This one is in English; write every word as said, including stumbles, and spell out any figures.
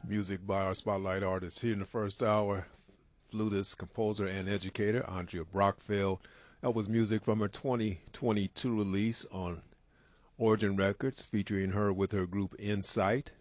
Music by our spotlight artist here in the first hour, flutist, composer, and educator Andrea Brockfield. That was music from her twenty twenty-two release on Origin Records, featuring her with her group Insight.